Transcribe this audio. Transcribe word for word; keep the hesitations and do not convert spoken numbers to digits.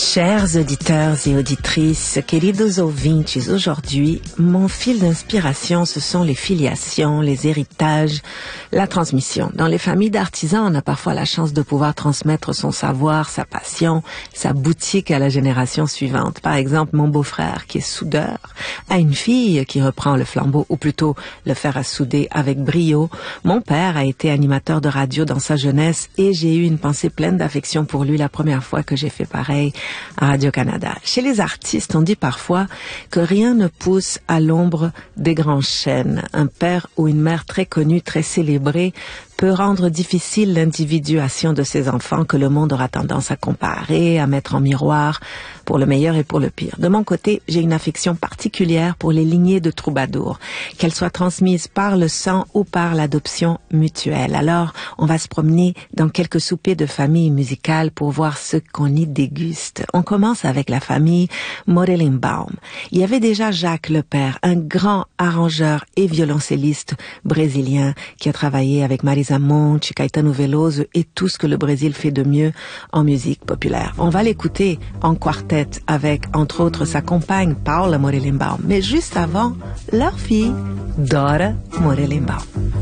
Chers auditeurs et auditrices, queridos ouvintes, aujourd'hui, mon fil d'inspiration, ce sont les filiations, les héritages, la transmission. Dans les familles d'artisans, on a parfois la chance de pouvoir transmettre son savoir, sa passion, sa boutique à la génération suivante. Par exemple, mon beau-frère, qui est soudeur, a une fille qui reprend le flambeau, ou plutôt le fer à souder avec brio. Mon père a été animateur de radio dans sa jeunesse et j'ai eu une pensée pleine d'affection pour lui la première fois que j'ai fait pareil à Radio-Canada. Chez les artistes, on dit parfois que rien ne pousse à l'ombre des grands chênes. Un père ou une mère très connue, très célébrée, peut rendre difficile l'individuation de ses enfants que le monde aura tendance à comparer, à mettre en miroir, pour le meilleur et pour le pire. De mon côté, j'ai une affection particulière pour les lignées de troubadours, qu'elles soient transmises par le sang ou par l'adoption mutuelle. Alors, on va se promener dans quelques soupers de famille musicale pour voir ce qu'on y déguste. On commence avec la famille Morelenbaum. Il y avait déjà Jacques Lepère, un grand arrangeur et violoncelliste brésilien qui a travaillé avec Marisa Monte, Caetano Veloso et tout ce que le Brésil fait de mieux en musique populaire. On va l'écouter en quartet avec, entre autres, sa compagne Paula Morelenbaum. Mais juste avant, leur fille, Dora Morelenbaum.